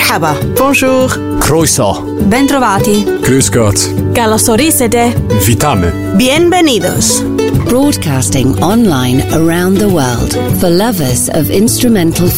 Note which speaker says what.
Speaker 1: Merhaba.
Speaker 2: Bonjour.
Speaker 3: Croeso.
Speaker 4: Bentrovati.
Speaker 3: Grüß Gott.
Speaker 4: Καλωσορίσετε.
Speaker 3: Witamy.
Speaker 1: Bienvenidos.
Speaker 5: Broadcasting online around the world for lovers of instrumental